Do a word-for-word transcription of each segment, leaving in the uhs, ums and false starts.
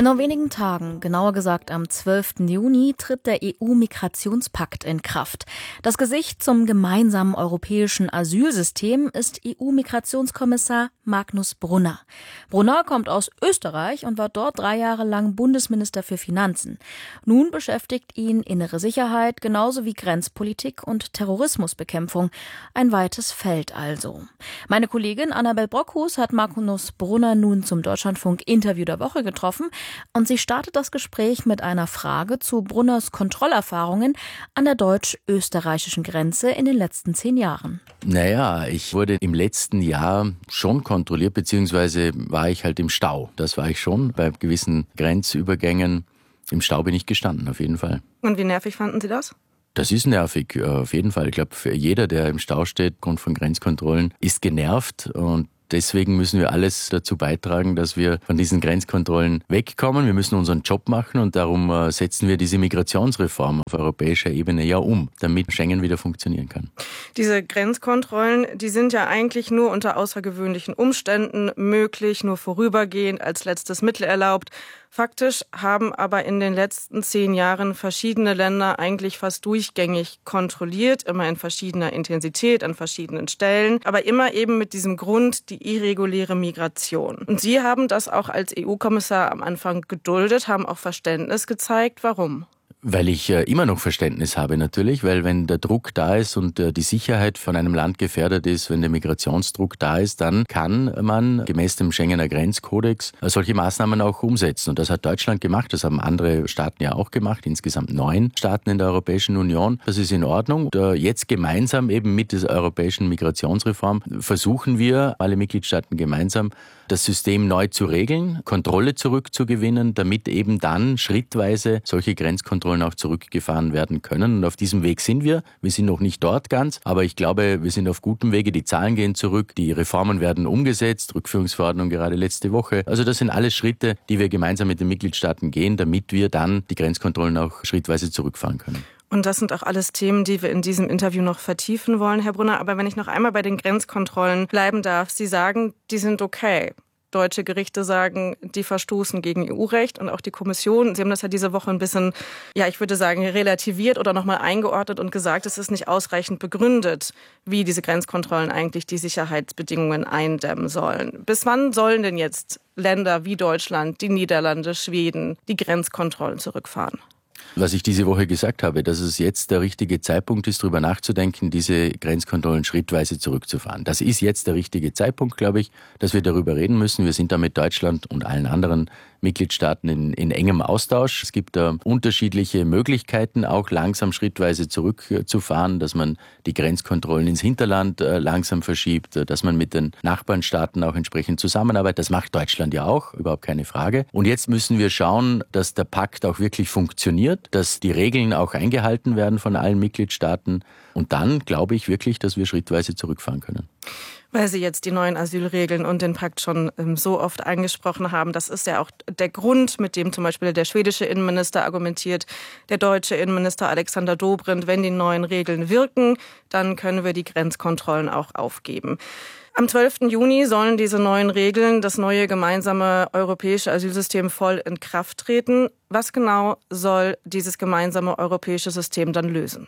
nur wenigen Tagen, genauer gesagt am zwölften Juni, tritt der E U-Migrationspakt in Kraft. Das Gesicht zum gemeinsamen europäischen Asylsystem ist E U-Migrationskommissar Magnus Brunner. Brunner kommt aus Österreich und war dort drei Jahre lang Bundesminister für Finanzen. Nun beschäftigt ihn innere Sicherheit genauso wie Grenzpolitik und Terrorismusbekämpfung. Ein weites Feld also. Meine Kollegin Annabel Brockhus hat Magnus Brunner nun zum Deutschlandfunk-Interview der Woche getroffen. Und sie startet das Gespräch mit einer Frage zu Brunners Kontrollerfahrungen an der deutsch-österreichischen Grenze in den letzten zehn Jahren. Naja, ich wurde im letzten Jahr schon kontrolliert, beziehungsweise war ich halt im Stau. Das war ich schon bei gewissen Grenzübergängen. Im Stau bin ich gestanden, auf jeden Fall. Und wie nervig fanden Sie das? Das ist nervig, auf jeden Fall. Ich glaube, für jeder, der im Stau steht, aufgrund von Grenzkontrollen, ist genervt. Und deswegen müssen wir alles dazu beitragen, dass wir von diesen Grenzkontrollen wegkommen. Wir müssen unseren Job machen und darum setzen wir diese Migrationsreform auf europäischer Ebene ja um, damit Schengen wieder funktionieren kann. Diese Grenzkontrollen, die sind ja eigentlich nur unter außergewöhnlichen Umständen möglich, nur vorübergehend als letztes Mittel erlaubt. Faktisch haben aber in den letzten zehn Jahren verschiedene Länder eigentlich fast durchgängig kontrolliert, immer in verschiedener Intensität, an verschiedenen Stellen, aber immer eben mit diesem Grund, die irreguläre Migration. Und Sie haben das auch als E U-Kommissar am Anfang geduldet, haben auch Verständnis gezeigt. Warum? Weil ich äh, immer noch Verständnis habe natürlich, weil wenn der Druck da ist und äh, die Sicherheit von einem Land gefährdet ist, wenn der Migrationsdruck da ist, dann kann man gemäß dem Schengener Grenzkodex äh, solche Maßnahmen auch umsetzen. Und das hat Deutschland gemacht, das haben andere Staaten ja auch gemacht, insgesamt neun Staaten in der Europäischen Union. Das ist in Ordnung. Und, äh, jetzt gemeinsam eben mit dieser europäischen Migrationsreform versuchen wir, alle Mitgliedstaaten gemeinsam, das System neu zu regeln, Kontrolle zurückzugewinnen, damit eben dann schrittweise solche Grenzkontrollen auch zurückgefahren werden können. Und auf diesem Weg sind wir. Wir sind noch nicht dort ganz, aber ich glaube, wir sind auf gutem Wege. Die Zahlen gehen zurück, die Reformen werden umgesetzt, Rückführungsverordnung gerade letzte Woche. Also das sind alles Schritte, die wir gemeinsam mit den Mitgliedstaaten gehen, damit wir dann die Grenzkontrollen auch schrittweise zurückfahren können. Und das sind auch alles Themen, die wir in diesem Interview noch vertiefen wollen, Herr Brunner. Aber wenn ich noch einmal bei den Grenzkontrollen bleiben darf, Sie sagen, die sind okay. Deutsche Gerichte sagen, die verstoßen gegen E U-Recht und auch die Kommission. Sie haben das ja diese Woche ein bisschen, ja, ich würde sagen, relativiert oder nochmal eingeordnet und gesagt, es ist nicht ausreichend begründet, wie diese Grenzkontrollen eigentlich die Sicherheitsbedingungen eindämmen sollen. Bis wann sollen denn jetzt Länder wie Deutschland, die Niederlande, Schweden die Grenzkontrollen zurückfahren? Was ich diese Woche gesagt habe, dass es jetzt der richtige Zeitpunkt ist, darüber nachzudenken, diese Grenzkontrollen schrittweise zurückzufahren. Das ist jetzt der richtige Zeitpunkt, glaube ich, dass wir darüber reden müssen. Wir sind da mit Deutschland und allen anderen Mitgliedstaaten in, in engem Austausch. Es gibt da unterschiedliche Möglichkeiten, auch langsam schrittweise zurückzufahren, dass man die Grenzkontrollen ins Hinterland äh, langsam verschiebt, dass man mit den Nachbarnstaaten auch entsprechend zusammenarbeitet. Das macht Deutschland ja auch, überhaupt keine Frage. Und jetzt müssen wir schauen, dass der Pakt auch wirklich funktioniert, dass die Regeln auch eingehalten werden von allen Mitgliedstaaten. Und dann glaube ich wirklich, dass wir schrittweise zurückfahren können. Weil Sie jetzt die neuen Asylregeln und den Pakt schon ähm, so oft angesprochen haben. Das ist ja auch der Grund, mit dem zum Beispiel der schwedische Innenminister argumentiert, der deutsche Innenminister Alexander Dobrindt, wenn die neuen Regeln wirken, dann können wir die Grenzkontrollen auch aufgeben. Am zwölften Juni sollen diese neuen Regeln, das neue gemeinsame europäische Asylsystem voll in Kraft treten. Was genau soll dieses gemeinsame europäische System dann lösen?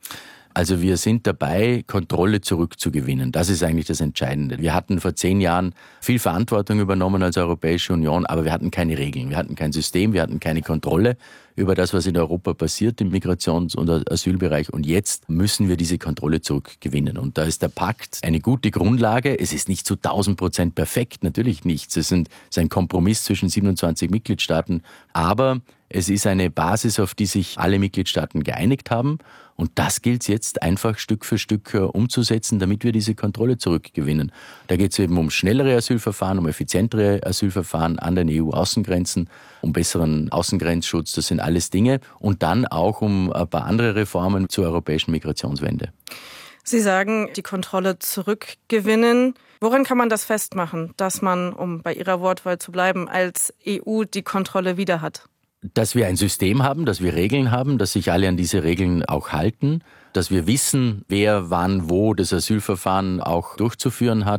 Also wir sind dabei, Kontrolle zurückzugewinnen. Das ist eigentlich das Entscheidende. Wir hatten vor zehn Jahren viel Verantwortung übernommen als Europäische Union, aber wir hatten keine Regeln, wir hatten kein System, wir hatten keine Kontrolle über das, was in Europa passiert im Migrations- und Asylbereich. Und jetzt müssen wir diese Kontrolle zurückgewinnen. Und da ist der Pakt eine gute Grundlage. Es ist nicht zu tausend Prozent perfekt, natürlich nicht. Es ist ein Kompromiss zwischen siebenundzwanzig Mitgliedstaaten, aber es ist eine Basis, auf die sich alle Mitgliedstaaten geeinigt haben. Und das gilt es jetzt einfach Stück für Stück umzusetzen, damit wir diese Kontrolle zurückgewinnen. Da geht es eben um schnellere Asylverfahren, um effizientere Asylverfahren an den E U-Außengrenzen, um besseren Außengrenzschutz. Das sind alles Dinge. Und dann auch um ein paar andere Reformen zur europäischen Migrationswende. Sie sagen, die Kontrolle zurückgewinnen. Woran kann man das festmachen, dass man, um bei Ihrer Wortwahl zu bleiben, als E U die Kontrolle wieder hat? Dass wir ein System haben, dass wir Regeln haben, dass sich alle an diese Regeln auch halten, dass wir wissen, wer wann wo das Asylverfahren auch durchzuführen hat,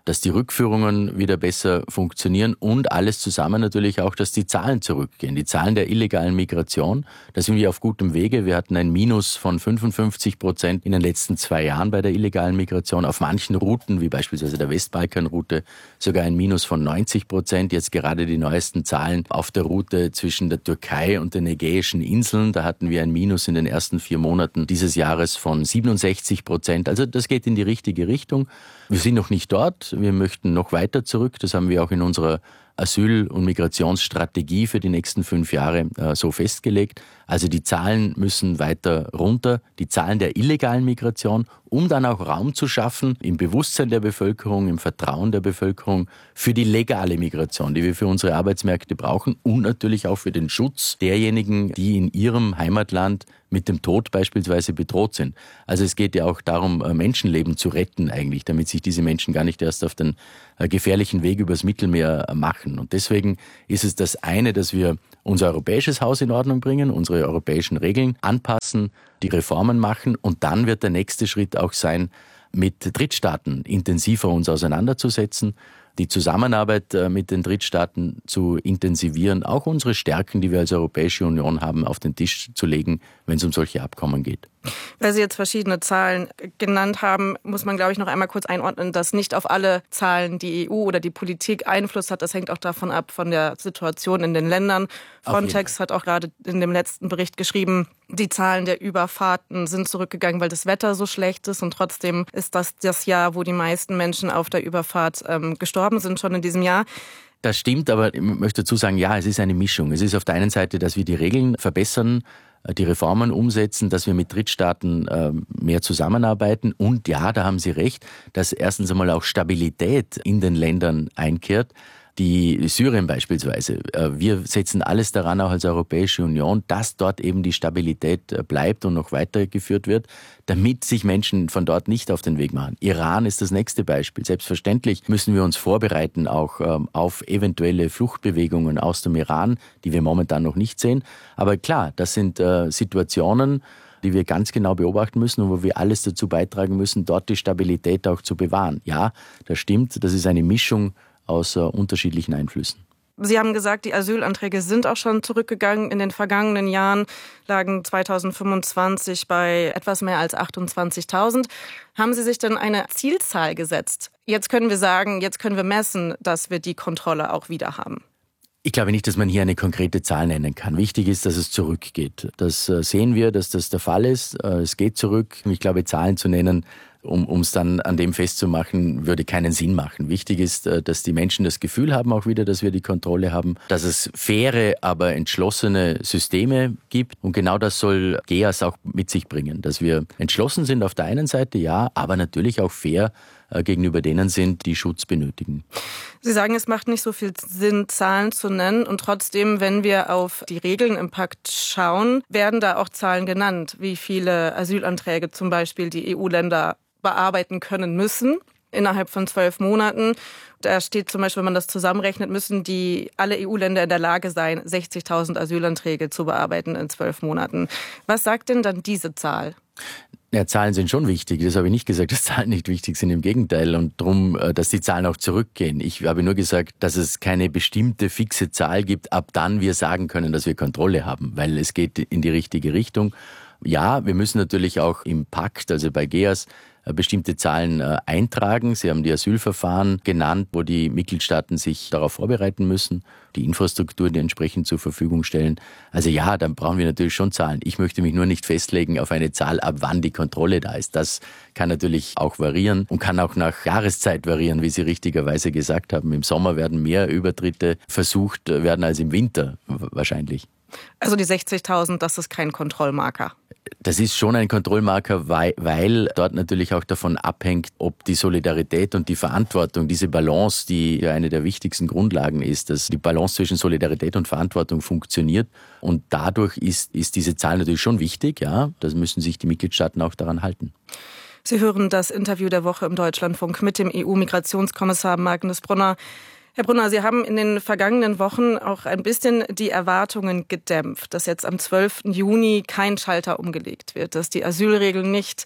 dass die Rückführungen wieder besser funktionieren und alles zusammen natürlich auch, dass die Zahlen zurückgehen. Die Zahlen der illegalen Migration, da sind wir auf gutem Wege. Wir hatten ein Minus von fünfundfünfzig Prozent in den letzten zwei Jahren bei der illegalen Migration. Auf manchen Routen, wie beispielsweise der Westbalkanroute, sogar ein Minus von neunzig Prozent. Jetzt gerade die neuesten Zahlen auf der Route zwischen der Türkei und den Ägäischen Inseln. Da hatten wir ein Minus in den ersten vier Monaten dieses Jahres von siebenundsechzig Prozent. Also das geht in die richtige Richtung. Wir sind noch nicht dort. Wir möchten noch weiter zurück. Das haben wir auch in unserer Asyl- und Migrationsstrategie für die nächsten fünf Jahre äh, so festgelegt. Also die Zahlen müssen weiter runter, die Zahlen der illegalen Migration, um dann auch Raum zu schaffen im Bewusstsein der Bevölkerung, im Vertrauen der Bevölkerung für die legale Migration, die wir für unsere Arbeitsmärkte brauchen und natürlich auch für den Schutz derjenigen, die in ihrem Heimatland mit dem Tod beispielsweise bedroht sind. Also es geht ja auch darum, Menschenleben zu retten eigentlich, damit sich diese Menschen gar nicht erst auf den gefährlichen Weg übers Mittelmeer machen. Und deswegen ist es das eine, dass wir unser europäisches Haus in Ordnung bringen, unsere europäischen Regeln anpassen, die Reformen machen und dann wird der nächste Schritt auch sein, mit Drittstaaten intensiver uns auseinanderzusetzen, die Zusammenarbeit mit den Drittstaaten zu intensivieren, auch unsere Stärken, die wir als Europäische Union haben, auf den Tisch zu legen, wenn es um solche Abkommen geht. Weil Sie jetzt verschiedene Zahlen genannt haben, muss man, glaube ich, noch einmal kurz einordnen, dass nicht auf alle Zahlen die E U oder die Politik Einfluss hat. Das hängt auch davon ab, von der Situation in den Ländern. Frontex hat auch gerade in dem letzten Bericht geschrieben, die Zahlen der Überfahrten sind zurückgegangen, weil das Wetter so schlecht ist. Und trotzdem ist das das Jahr, wo die meisten Menschen auf der Überfahrt ähm, gestorben sind, schon in diesem Jahr. Das stimmt, aber ich möchte dazu sagen, ja, es ist eine Mischung. Es ist auf der einen Seite, dass wir die Regeln verbessern, die Reformen umsetzen, dass wir mit Drittstaaten äh, mehr zusammenarbeiten. Und ja, da haben Sie recht, dass erstens einmal auch Stabilität in den Ländern einkehrt. Die Syrien beispielsweise. Äh, wir setzen alles daran, auch als Europäische Union, dass dort eben die Stabilität äh, bleibt und noch weitergeführt wird, damit sich Menschen von dort nicht auf den Weg machen. Iran ist das nächste Beispiel. Selbstverständlich müssen wir uns vorbereiten auch ähm, auf eventuelle Fluchtbewegungen aus dem Iran, die wir momentan noch nicht sehen. Aber klar, das sind äh, Situationen, die wir ganz genau beobachten müssen und wo wir alles dazu beitragen müssen, dort die Stabilität auch zu bewahren. Ja, das stimmt, das ist eine Mischung aus äh, unterschiedlichen Einflüssen. Sie haben gesagt, die Asylanträge sind auch schon zurückgegangen. In den vergangenen Jahren lagen zweitausendfünfundzwanzig bei etwas mehr als achtundzwanzigtausend. Haben Sie sich denn eine Zielzahl gesetzt? Jetzt können wir sagen, jetzt können wir messen, dass wir die Kontrolle auch wieder haben. Ich glaube nicht, dass man hier eine konkrete Zahl nennen kann. Wichtig ist, dass es zurückgeht. Das äh, sehen wir, dass das der Fall ist. Äh, es geht zurück. Ich glaube, Zahlen zu nennen, um es dann an dem festzumachen, würde keinen Sinn machen. Wichtig ist, dass die Menschen das Gefühl haben auch wieder, dass wir die Kontrolle haben, dass es faire, aber entschlossene Systeme gibt. Und genau das soll G E A S auch mit sich bringen, dass wir entschlossen sind auf der einen Seite, ja, aber natürlich auch fair gegenüber denen sind, die Schutz benötigen. Sie sagen, es macht nicht so viel Sinn, Zahlen zu nennen. Und trotzdem, wenn wir auf die Regeln im Pakt schauen, werden da auch Zahlen genannt, wie viele Asylanträge zum Beispiel die E U-Länder bearbeiten können müssen innerhalb von zwölf Monaten. Da steht zum Beispiel, wenn man das zusammenrechnet, müssen die alle E U-Länder in der Lage sein, sechzigtausend Asylanträge zu bearbeiten in zwölf Monaten. Was sagt denn dann diese Zahl? Ja, Zahlen sind schon wichtig. Das habe ich nicht gesagt, dass Zahlen nicht wichtig sind. Im Gegenteil. Und darum, dass die Zahlen auch zurückgehen. Ich habe nur gesagt, dass es keine bestimmte fixe Zahl gibt, ab dann wir sagen können, dass wir Kontrolle haben. Weil es geht in die richtige Richtung. Ja, wir müssen natürlich auch im Pakt, also bei G E A S, bestimmte Zahlen äh, eintragen. Sie haben die Asylverfahren genannt, wo die Mitgliedstaaten sich darauf vorbereiten müssen, die Infrastruktur die entsprechend zur Verfügung stellen. Also ja, dann brauchen wir natürlich schon Zahlen. Ich möchte mich nur nicht festlegen auf eine Zahl, ab wann die Kontrolle da ist. Das kann natürlich auch variieren und kann auch nach Jahreszeit variieren, wie Sie richtigerweise gesagt haben. Im Sommer werden mehr Übertritte versucht werden als im Winter wahrscheinlich. Also die sechzigtausend, das ist kein Kontrollmarker. Das ist schon ein Kontrollmarker, weil, weil dort natürlich auch davon abhängt, ob die Solidarität und die Verantwortung, diese Balance, die ja eine der wichtigsten Grundlagen ist, dass die Balance zwischen Solidarität und Verantwortung funktioniert. Und dadurch ist, ist diese Zahl natürlich schon wichtig. Ja, das müssen sich die Mitgliedstaaten auch daran halten. Sie hören das Interview der Woche im Deutschlandfunk mit dem E U-Migrationskommissar Magnus Brunner. Herr Brunner, Sie haben in den vergangenen Wochen auch ein bisschen die Erwartungen gedämpft, dass jetzt am zwölften Juni kein Schalter umgelegt wird, dass die Asylregeln nicht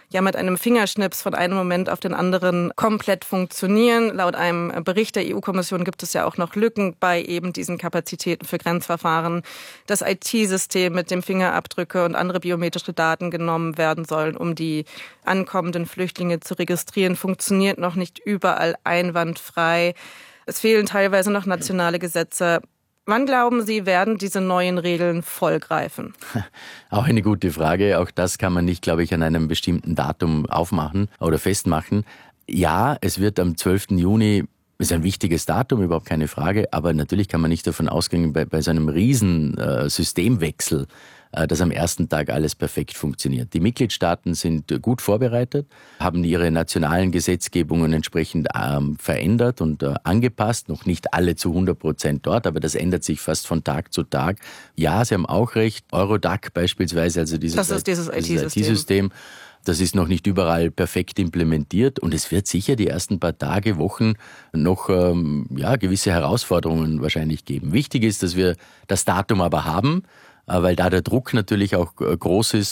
ja mit einem Fingerschnips von einem Moment auf den anderen komplett funktionieren. Laut einem Bericht der E U-Kommission gibt es ja auch noch Lücken bei eben diesen Kapazitäten für Grenzverfahren. Das I T-System, mit dem Fingerabdrücke und andere biometrische Daten genommen werden sollen, um die ankommenden Flüchtlinge zu registrieren, funktioniert noch nicht überall einwandfrei. Es fehlen teilweise noch nationale Gesetze. Wann glauben Sie, werden diese neuen Regeln voll greifen? Auch eine gute Frage. Auch das kann man nicht, glaube ich, an einem bestimmten Datum aufmachen oder festmachen. Ja, es wird am zwölften Juni, ist ein wichtiges Datum, überhaupt keine Frage, aber natürlich kann man nicht davon ausgehen, bei, bei so einem riesen äh, Systemwechsel, äh, dass am ersten Tag alles perfekt funktioniert. Die Mitgliedstaaten sind äh, gut vorbereitet, haben ihre nationalen Gesetzgebungen entsprechend ähm, verändert und äh, angepasst, noch nicht alle zu hundert Prozent dort, aber das ändert sich fast von Tag zu Tag. Ja, Sie haben auch recht, Eurodac beispielsweise, also dieses, das ist dieses I T-System. I T-System, das ist noch nicht überall perfekt implementiert und es wird sicher die ersten paar Tage, Wochen noch ähm, ja, gewisse Herausforderungen wahrscheinlich geben. Wichtig ist, dass wir das Datum aber haben, äh, weil da der Druck natürlich auch äh, groß ist,